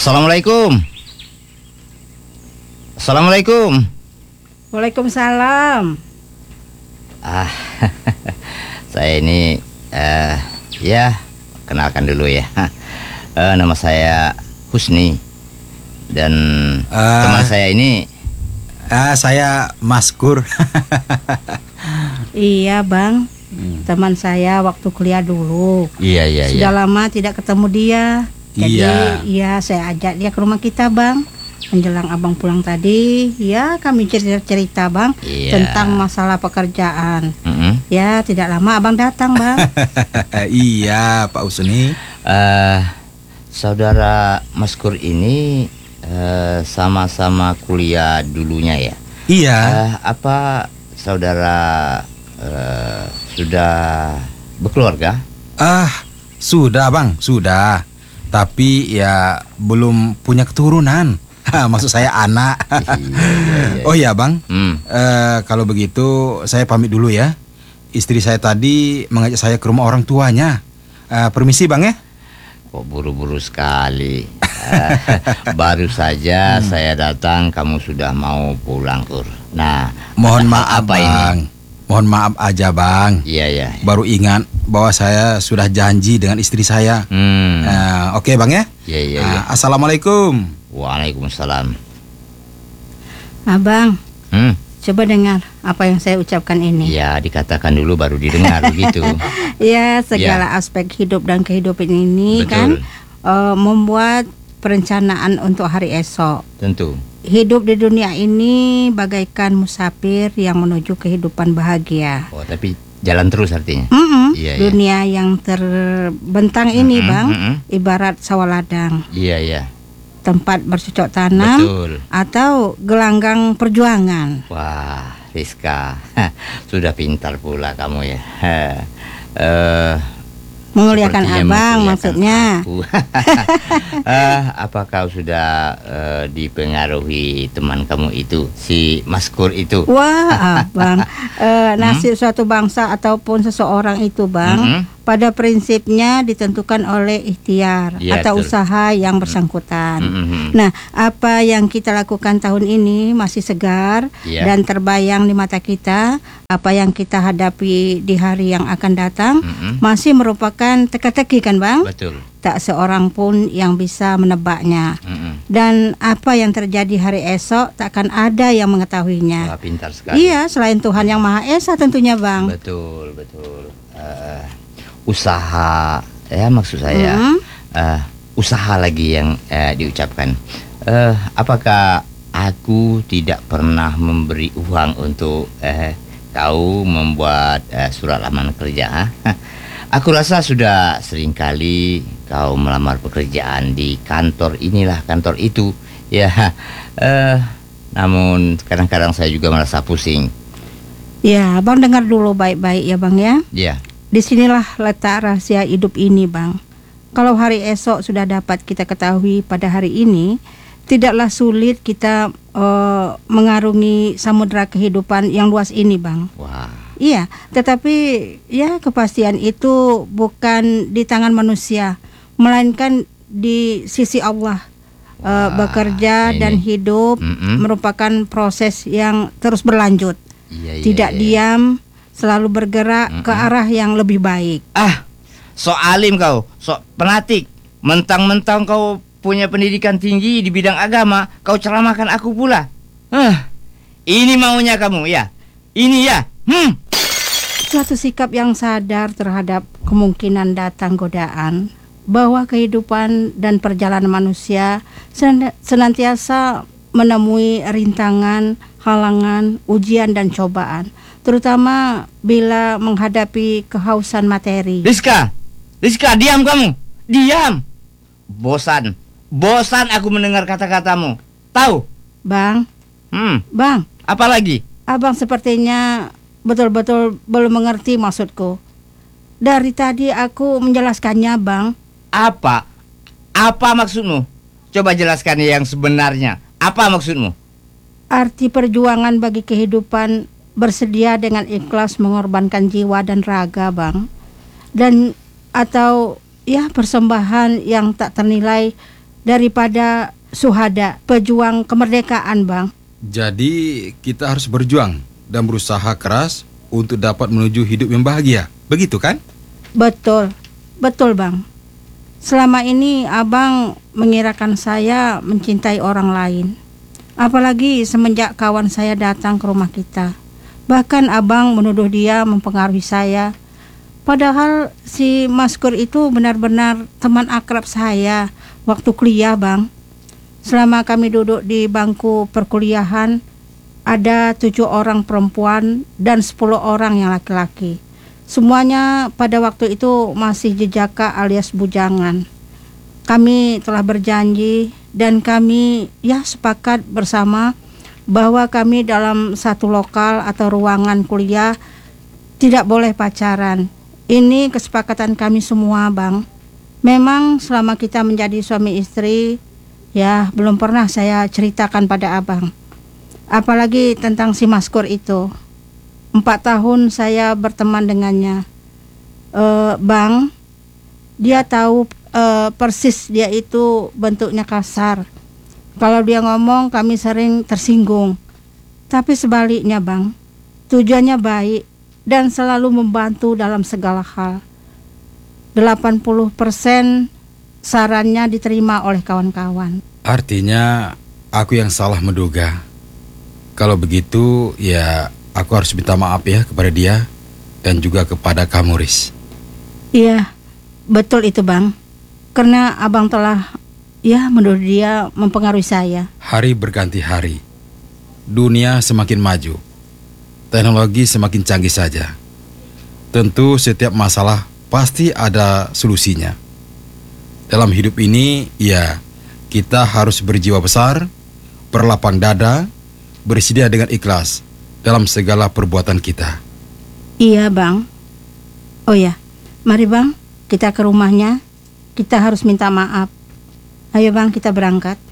Assalamualaikum. Assalamualaikum. Waalaikumsalam. Saya ini ya kenalkan dulu ya. Nama saya Husni dan teman saya ini. Saya Maskur. Iya bang, teman saya waktu kuliah dulu. Iya. Sudah lama tidak ketemu dia. Jadi ya saya ajak dia ke rumah kita bang. Menjelang abang pulang tadi, ya kami cerita bang tentang masalah pekerjaan. Ya tidak lama abang datang bang. Iya Pak Husni. Saudara Maskur ini sama-sama kuliah dulunya ya? Iya. Apa saudara sudah berkeluarga? Sudah bang, sudah. Tapi ya belum punya keturunan. Maksud saya anak. Iya. Oh iya bang, kalau begitu saya pamit dulu ya. Istri saya tadi mengajak saya ke rumah orang tuanya. Permisi bang ya. Kok buru-buru sekali. Baru saja saya datang, kamu sudah mau pulang, Kur. Nah, mohon maaf apa bang. ini? Mohon maaf aja bang. Iya. Baru ingat bahwa saya sudah janji dengan istri saya. Oke bang ya. Iya. Assalamualaikum. Waalaikumsalam. Abang, coba dengar apa yang saya ucapkan ini. Ya, dikatakan dulu baru didengar begitu. Ya, segala aspek hidup dan kehidupan ini Betul. kan membuat perencanaan untuk hari esok. Tentu. Hidup di dunia ini bagaikan musafir yang menuju kehidupan bahagia. Oh, tapi jalan terus artinya. Iya. Dunia yang terbentang ini bang, ibarat sawah ladang. Iya. Tempat bercocok tanam. Betul. Atau gelanggang perjuangan. Wah, Rizka, sudah pintar pula kamu ya. Menguliakan Sepertinya abang menguliakan maksudnya. aku. Apa kau sudah dipengaruhi teman kamu itu, si Maskur itu? Wah abang, nasib suatu bangsa ataupun seseorang itu bang, pada prinsipnya ditentukan oleh ikhtiar atau usaha yang bersangkutan. Nah, apa yang kita lakukan tahun ini masih segar dan terbayang di mata kita. Apa yang kita hadapi di hari yang akan datang masih merupakan teka-teki kan bang? Betul. Tak seorang pun yang bisa menebaknya. Dan apa yang terjadi hari esok takkan ada yang mengetahuinya. Wah, pintar sekali. Iya, selain Tuhan yang Maha Esa tentunya bang. Betul. Usaha, ya maksud saya usaha lagi yang diucapkan. Apakah aku tidak pernah memberi uang untuk kau membuat surat lamaran kerja? Aku rasa sudah seringkali kau melamar pekerjaan di kantor inilah, kantor itu. Ya, namun kadang-kadang saya juga merasa pusing. Ya, bang dengar dulu baik-baik ya bang ya. Ya. Disinilah letak rahasia hidup ini bang. Kalau hari esok sudah dapat kita ketahui pada hari ini, tidaklah sulit kita mengarungi samudera kehidupan yang luas ini bang. Wah. Iya, tetapi ya kepastian itu bukan di tangan manusia, melainkan di sisi Allah. Bekerja dan hidup merupakan proses yang terus berlanjut. Tidak diam, selalu bergerak ke arah yang lebih baik. So alim kau, so penatik. Mentang-mentang kau punya pendidikan tinggi di bidang agama, kau ceramahkan aku pula. Ini maunya kamu ya? Ini ya? Suatu sikap yang sadar terhadap kemungkinan datang godaan, bahwa kehidupan dan perjalanan manusia senantiasa menemui rintangan, halangan, ujian dan cobaan, terutama bila menghadapi kehausan materi. Rizka, diam kamu, diam. Bosan aku mendengar kata-katamu. Tahu? Bang, Bang. Apa lagi? Abang sepertinya betul-betul belum mengerti maksudku. Dari tadi aku menjelaskannya, Bang. Apa maksudmu? Coba jelaskan yang sebenarnya. Apa maksudmu? Arti perjuangan bagi kehidupan bersedia dengan ikhlas mengorbankan jiwa dan raga, Bang. Dan atau ya persembahan yang tak ternilai daripada syuhada, pejuang kemerdekaan, Bang. Jadi kita harus berjuang dan berusaha keras untuk dapat menuju hidup yang bahagia. Begitu kan? Betul, betul, Bang. Selama ini Abang mengirakan saya mencintai orang lain. Apalagi semenjak kawan saya datang ke rumah kita. Bahkan Abang menuduh dia mempengaruhi saya. Padahal si Maskur itu benar-benar teman akrab saya waktu kuliah, Bang. Selama kami duduk di bangku perkuliahan, ada 7 orang perempuan dan 10 orang yang laki-laki. Semuanya pada waktu itu masih jejaka alias bujangan. Kami telah berjanji dan kami sepakat bersama bahwa kami dalam satu lokal atau ruangan kuliah tidak boleh pacaran. Ini kesepakatan kami semua, Bang. Memang selama kita menjadi suami istri, belum pernah saya ceritakan pada Abang. Apalagi tentang si Maskur itu. 4 tahun saya berteman dengannya. Bang, dia tahu persis dia itu bentuknya kasar. Kalau dia ngomong kami sering tersinggung. Tapi sebaliknya, Bang, tujuannya baik dan selalu membantu dalam segala hal. 80% sarannya diterima oleh kawan-kawan. Artinya aku yang salah menduga. Kalau begitu aku harus minta maaf ya kepada dia dan juga kepada kamu, Riz. Iya, betul itu, Bang. Karena Abang telah menuduh dia mempengaruhi saya. Hari berganti hari. Dunia semakin maju. Teknologi semakin canggih saja. Tentu setiap masalah pasti ada solusinya. Dalam hidup ini, kita harus berjiwa besar, berlapang dada, bersedia dengan ikhlas dalam segala perbuatan kita. Iya, Bang. Oh ya, mari, Bang, kita ke rumahnya. Kita harus minta maaf. Ayo, Bang, kita berangkat.